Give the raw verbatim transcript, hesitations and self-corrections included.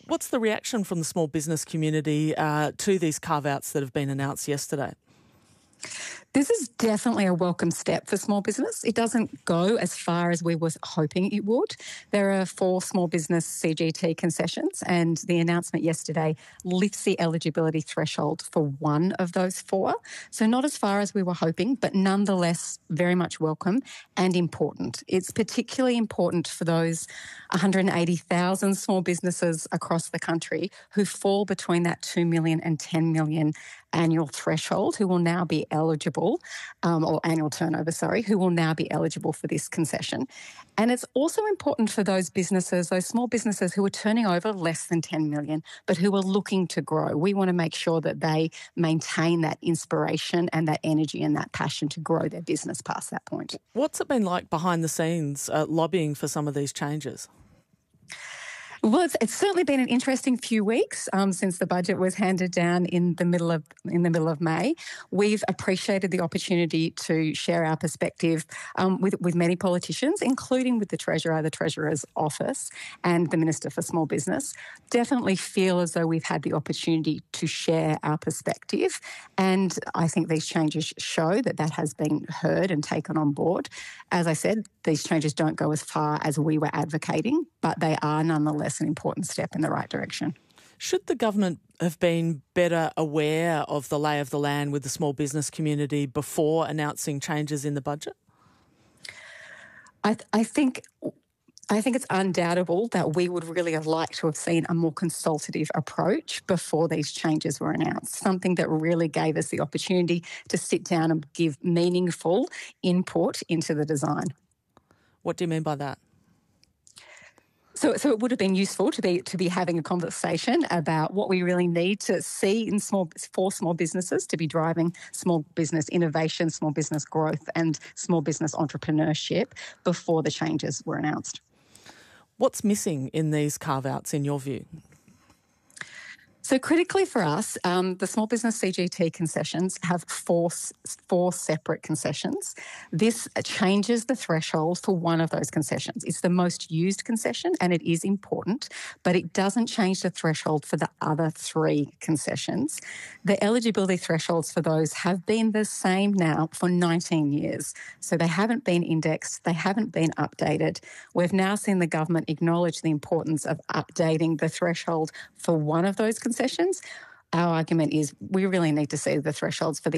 What's the reaction from the small business community uh, to these carve-outs that have been announced yesterday? This is definitely a welcome step for small business. It doesn't go as far as we were hoping it would. There are four small business C G T concessions, and the announcement yesterday lifts the eligibility threshold for one of those four. So not as far as we were hoping, but nonetheless very much welcome and important. It's particularly important for those one hundred eighty thousand small businesses across the country who fall between that two million and ten million annual threshold, who will now be eligible, um, or annual turnover, sorry, who will now be eligible for this concession. And it's also important for those businesses, those small businesses who are turning over less than ten million, but who are looking to grow. We want to make sure that they maintain that inspiration and that energy and that passion to grow their business past that point. What's it been like behind the scenes uh, lobbying for some of these changes? Well, it's, it's certainly been an interesting few weeks um, since the budget was handed down in the middle of in the middle of May. We've appreciated the opportunity to share our perspective um, with with many politicians, including with the Treasurer, the Treasurer's office, and the Minister for Small Business. Definitely feel as though we've had the opportunity to share our perspective, and I think these changes show that that has been heard and taken on board. As I said, these changes don't go as far as we were advocating, but they are nonetheless an important step in the right direction. Should the government have been better aware of the lay of the land with the small business community before announcing changes in the budget? I, th- I think... I think it's undoubtable that we would really have liked to have seen a more consultative approach before these changes were announced, something that really gave us the opportunity to sit down and give meaningful input into the design. What do you mean by that? So, so it would have been useful to be to be having a conversation about what we really need to see in small for small businesses to be driving small business innovation, small business growth, and small business entrepreneurship before the changes were announced. What's missing in these carve-outs, in your view? So critically for us, um, the small business C G T concessions have four, four separate concessions. This changes the threshold for one of those concessions. It's the most used concession and it is important, but it doesn't change the threshold for the other three concessions. The eligibility thresholds for those have been the same now for nineteen years. So they haven't been indexed, they haven't been updated. We've now seen the government acknowledge the importance of updating the threshold for one of those concessions. Our argument is we really need to see the thresholds for the